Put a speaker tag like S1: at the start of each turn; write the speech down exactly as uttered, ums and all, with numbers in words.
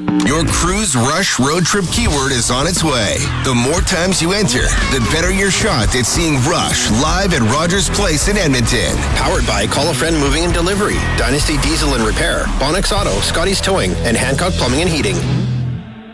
S1: Your Cruise Rush road trip keyword is on its way. The more times you enter, the better your shot at seeing Rush live at Rogers Place in Edmonton.
S2: Powered by Call a Friend Moving and Delivery, Dynasty Diesel and Repair, Bonix Auto, Scotty's Towing, and Hancock Plumbing and Heating.